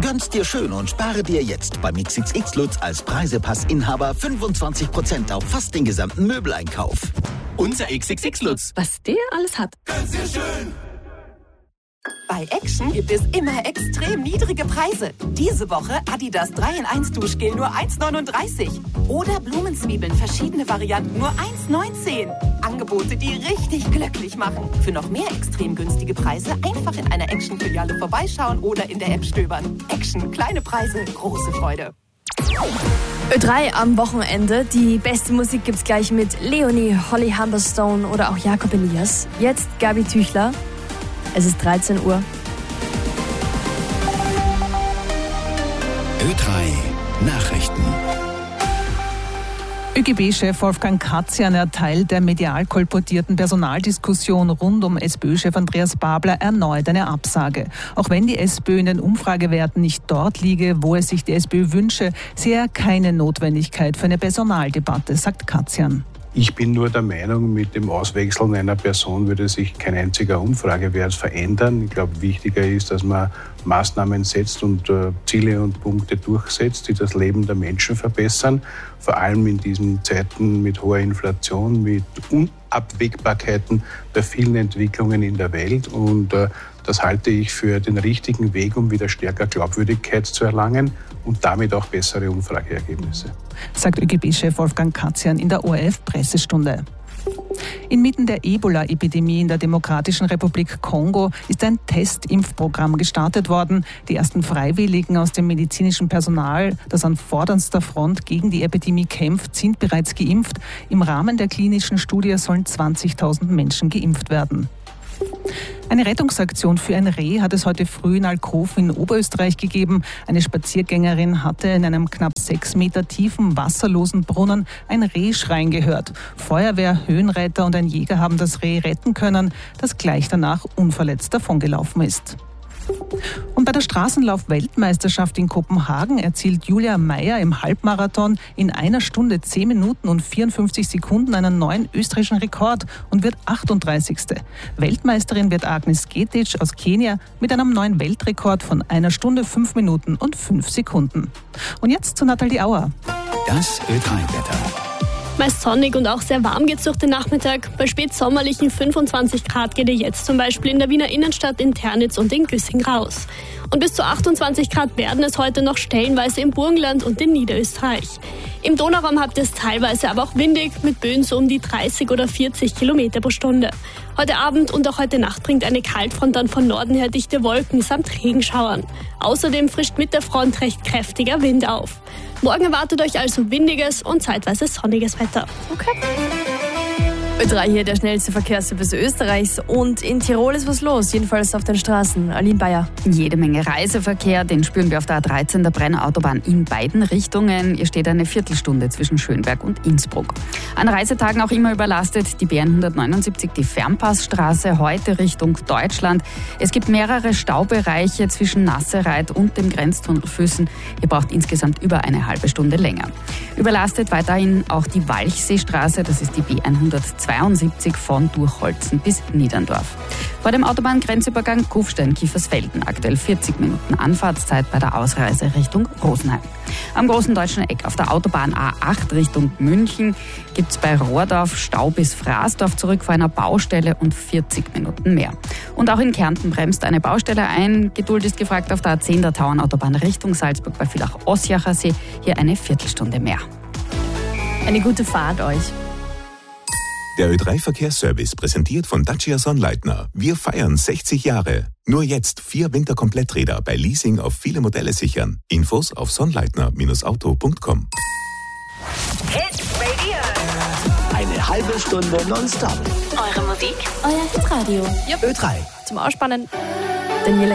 Gönn's dir schön und spare dir jetzt beim XXX Lutz als Preisepass-Inhaber 25% auf fast den gesamten Möbeleinkauf. Unser XXX Lutz. Was der alles hat. Gönn's dir schön. Bei Action gibt es immer extrem niedrige Preise. Diese Woche Adidas 3-in-1 Duschgel nur 1,39. Oder Blumenzwiebeln, verschiedene Varianten nur 1,19. Angebote, die richtig glücklich machen. Für noch mehr extrem günstige Preise einfach in einer Action-Filiale vorbeischauen oder in der App stöbern. Action, kleine Preise, große Freude. Ö3 am Wochenende. Die beste Musik gibt's gleich mit Leonie, Holly Humberstone oder auch Jakob Elias. Jetzt Gabi Tüchler. Es ist 13 Uhr. Ö3 Nachrichten. ÖGB-Chef Wolfgang Katzian erteilt der medial kolportierten Personaldiskussion rund um SPÖ-Chef Andreas Babler erneut eine Absage. Auch wenn die SPÖ in den Umfragewerten nicht dort liege, wo es sich die SPÖ wünsche, sehe er keine Notwendigkeit für eine Personaldebatte, sagt Katzian. Ich bin nur der Meinung, mit dem Auswechseln einer Person würde sich kein einziger Umfragewert verändern. Ich glaube, wichtiger ist, dass man Maßnahmen setzt und Ziele und Punkte durchsetzt, die das Leben der Menschen verbessern. Vor allem in diesen Zeiten mit hoher Inflation, mit Unabwägbarkeiten bei vielen Entwicklungen in der Welt. Und das halte ich für den richtigen Weg, um wieder stärker Glaubwürdigkeit zu erlangen und damit auch bessere Umfrageergebnisse. Sagt ÖGB-Chef Wolfgang Katzian in der ORF-Pressestunde. Inmitten der Ebola-Epidemie in der Demokratischen Republik Kongo ist ein Testimpfprogramm gestartet worden. Die ersten Freiwilligen aus dem medizinischen Personal, das an vorderster Front gegen die Epidemie kämpft, sind bereits geimpft. Im Rahmen der klinischen Studie sollen 20.000 Menschen geimpft werden. Eine Rettungsaktion für ein Reh hat es heute früh in Alkoven in Oberösterreich gegeben. Eine Spaziergängerin hatte in einem knapp 6 Meter tiefen, wasserlosen Brunnen ein Reh schreien gehört. Feuerwehr, Höhenretter und ein Jäger haben das Reh retten können, das gleich danach unverletzt davongelaufen ist. Und bei der Straßenlauf-Weltmeisterschaft in Kopenhagen erzielt Julia Meyer im Halbmarathon in 1 Stunde 10 Minuten und 54 Sekunden einen neuen österreichischen Rekord und wird 38. Weltmeisterin wird Agnes Getic aus Kenia mit einem neuen Weltrekord von 1 Stunde 5 Minuten und 5 Sekunden. Und jetzt zu Nathalie Auer. Das Ö3-Wetter. Meist sonnig und auch sehr warm geht's durch den Nachmittag. Bei spätsommerlichen 25 Grad geht er jetzt zum Beispiel in der Wiener Innenstadt, in Ternitz und in Güssing raus. Und bis zu 28 Grad werden es heute noch stellenweise im Burgenland und in Niederösterreich. Im Donauraum habt ihr es teilweise aber auch windig, mit Böen so um die 30 oder 40 Kilometer pro Stunde. Heute Abend und auch heute Nacht bringt eine Kaltfront dann von Norden her dichte Wolken samt Regenschauern. Außerdem frischt mit der Front recht kräftiger Wind auf. Morgen erwartet euch also windiges und zeitweise sonniges Wetter. Okay. Ö3 hier, der schnellste Verkehrsservice Österreichs. Und in Tirol ist was los, jedenfalls auf den Straßen. Aline Bayer. Jede Menge Reiseverkehr, den spüren wir auf der A13 der Brenner Autobahn in beiden Richtungen. Hier steht eine Viertelstunde zwischen Schönberg und Innsbruck. An Reisetagen auch immer überlastet die BN 179, die Fernpassstraße, heute Richtung Deutschland. Es gibt mehrere Staubereiche zwischen Nassereit und dem Grenztunnel Füssen. Ihr braucht insgesamt über eine halbe Stunde länger. Überlastet weiterhin auch die Walchseestraße, das ist die B 172 von Durchholzen bis Niederndorf. Vor dem Autobahngrenzübergang Kufstein-Kiefersfelden aktuell 40 Minuten Anfahrtszeit bei der Ausreise Richtung Rosenheim. Am großen deutschen Eck auf der Autobahn A8 Richtung München gibt es bei Rohrdorf Stau bis Fraßdorf zurück vor einer Baustelle und 40 Minuten mehr. Und auch in Kärnten bremst eine Baustelle ein. Geduld ist gefragt auf der A10 der Tauernautobahn Richtung Salzburg bei Villach-Ossiacher See. Hier eine Viertelstunde mehr. Eine gute Fahrt euch. Der Ö3 Verkehrsservice präsentiert von Dacia Sonnleitner. Wir feiern 60 Jahre. Nur jetzt 4 Winterkompletträder bei Leasing auf viele Modelle sichern. Infos auf sonnleitner-auto.com. Eine halbe Stunde nonstop. Eure Musik, Euer Hitradio. Ö3. Zum Ausspannen. Daniela